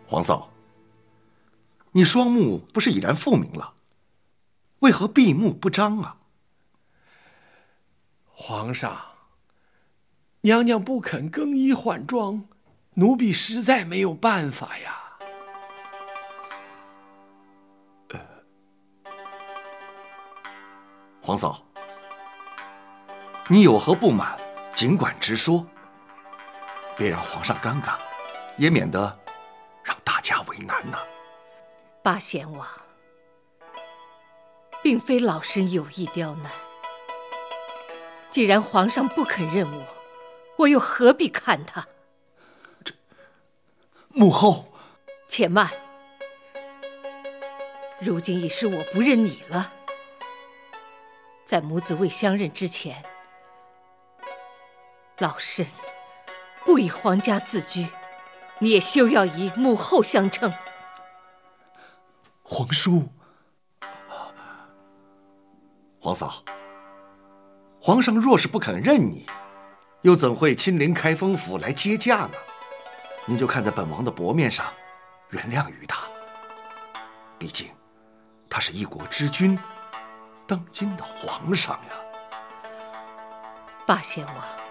皇嫂，你双目不是已然复明了，为何闭目不张啊？ 皇上，娘娘不肯更衣换装，奴婢实在没有办法呀。 皇嫂，你有何不满，尽管直说，别让皇上尴尬，也免得让大家为难呐。 八贤王，并非老身有意刁难，既然皇上不肯认我又何必看他？ 母后， 且慢，如今已是我不认你了。在母子未相认之前，老身不以皇家自居，你也休要以母后相称。 皇叔，皇嫂，皇上若是不肯认你，又怎会亲临开封府来接驾呢？您就看在本王的薄面上，原谅于他。毕竟，他是一国之君，当今的皇上呀。 八贤王，